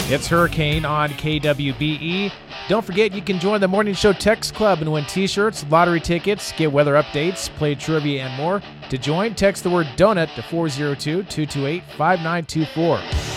It's Hurricane on KWBE. Don't forget you can join the Morning Show Text Club and win t-shirts, lottery tickets, get weather updates, play trivia, and more. To join, text the word donut to 402-228-5924.